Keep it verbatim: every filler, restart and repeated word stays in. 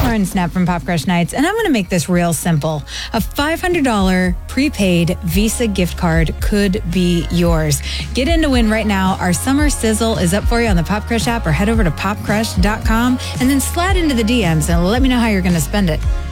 Lauren Snap from Pop Crush Nights, and I'm going to make this real simple. A five hundred dollars prepaid Visa gift card could be yours. Get in to win right now. Our summer sizzle is up for you on the Pop Crush app, or head over to pop crush dot com and then slide into the D Ms and let me know how you're going to spend it.